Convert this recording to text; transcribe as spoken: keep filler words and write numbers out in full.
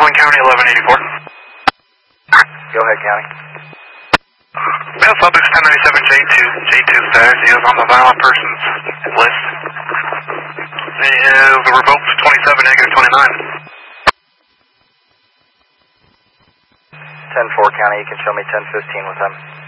Franklin County, eleven eighty-four. Go ahead, County. Male subject ten ninety-seven J two, J two status. He was on the violent persons list. He is revoked twenty-seven, negative twenty-nine. ten four, County, you can show me ten fifteen with him.